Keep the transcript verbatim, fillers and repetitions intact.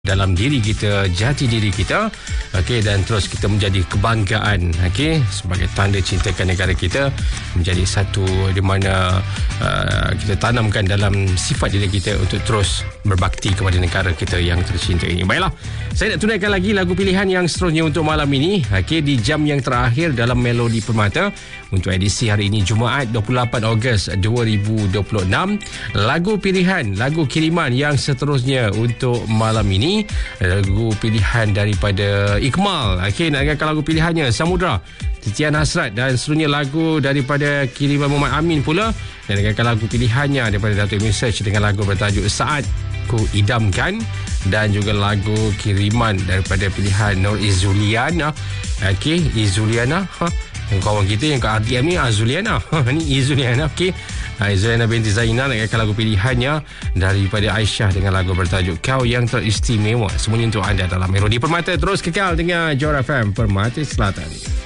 dalam diri kita, jati diri kita, okey, dan terus kita menjadi kebanggaan, okey, sebagai tanda cintakan negara kita, menjadi satu di mana uh, kita tanamkan dalam sifat diri kita untuk terus berbakti kepada negara kita yang tercinta ini. Baiklah, saya nak tunaikan lagi lagu pilihan yang seterusnya untuk malam ini, okey, di jam yang terakhir dalam Melodi Permata untuk edisi hari ini Jumaat dua puluh lapan Ogos dua ribu dua puluh enam. Lagu pilihan, lagu kiriman yang seterusnya untuk malam ini, lagu pilihan daripada Iqmal. Okey, nak dengarkan lagu pilihannya Samudra, Titian Hasrat, dan seterusnya lagu daripada kiriman Muhammad Amin pula. Dan dengarkan lagu pilihannya daripada Dato' Message dengan lagu bertajuk Saat Ku Idamkan, dan juga lagu kiriman daripada pilihan Nur Izuliana. Okey, Izuliana, ha, kawan kita yang kat R T M ni Azuliana. Ha, ni Izuliana. Okey, Izuliana binti Zainal nak lagu pilihannya daripada Aisyah dengan lagu bertajuk Kau Yang Teristimewa. Semuanya untuk anda dalam Melodi Permata. Terus kekal dengan Johor F M Permata Selatan.